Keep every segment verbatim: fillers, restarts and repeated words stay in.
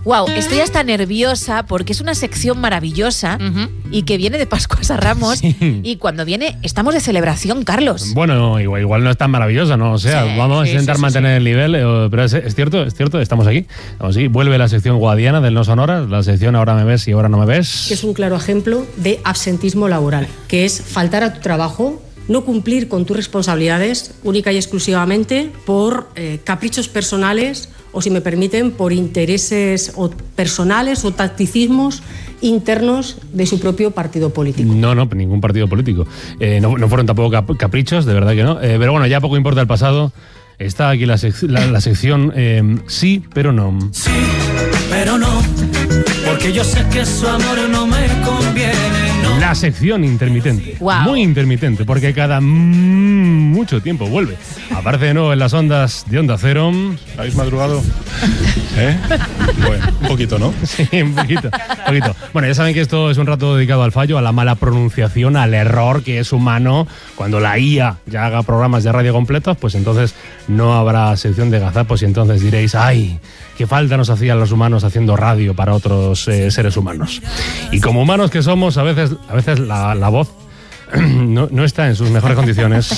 Wow, estoy hasta nerviosa porque es una sección maravillosa Uh-huh. y que viene de Pascuas a Ramos. Sí. Y cuando viene, estamos de celebración, Carlos. Bueno, igual, igual no es tan maravillosa, ¿no? O sea, Sí, vamos sí, a intentar sí, sí, mantener el nivel, eh, pero es, es cierto, es cierto, estamos aquí. Estamos aquí. Vuelve la sección guadiana del No Sonoras, la sección Ahora me ves y ahora no me ves. Que es un claro ejemplo de absentismo laboral, que es faltar a tu trabajo, no cumplir con tus responsabilidades única y exclusivamente por eh, caprichos personales o, si me permiten, por intereses o personales o tacticismos internos de su propio partido político. No, no, ningún partido político. Eh, no, no fueron tampoco cap- caprichos, de verdad que no. Eh, pero bueno, ya poco importa el pasado. Está aquí la, sec- la, la sección eh, Sí, pero no. Sí, pero no, porque yo sé que su amor no me conviene, no. La sección intermitente. Wow. Muy intermitente, porque cada mm, mucho tiempo vuelve. Aparece de nuevo en las ondas de Onda Cero. ¿Habéis madrugado? ¿Eh? Bueno, un poquito, ¿no? Sí, un poquito, un poquito. Bueno, ya saben que esto es un rato dedicado al fallo, a la mala pronunciación, al error que es humano. Cuando la I A ya haga programas de radio completos, pues entonces no habrá sección de gazapos y entonces diréis, ¡ay! Qué falta nos hacían los humanos haciendo radio para otros eh, seres humanos. Y como humanos que somos, a veces, a veces la, la voz no, no está en sus mejores condiciones.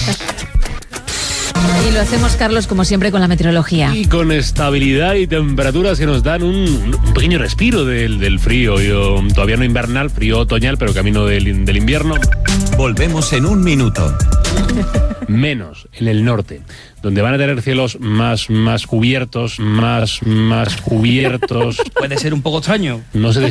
Y lo hacemos, Carlos, como siempre, con la meteorología. Y con estabilidad y temperaturas que nos dan un, un pequeño respiro del, del frío. Yo, todavía no invernal, frío otoñal, pero camino del, del invierno. Volvemos en un minuto. Menos en el norte, donde van a tener cielos más, más cubiertos, más, más cubiertos. Puede ser un poco extraño. No sé